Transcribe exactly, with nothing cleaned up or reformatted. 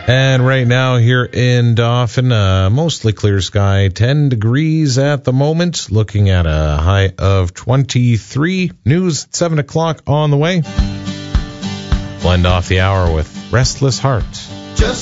And right now here in Dauphin, uh, mostly clear sky, ten degrees at the moment, looking at a high of twenty-three. News at seven o'clock on the way. Blend off the hour with Restless Heart.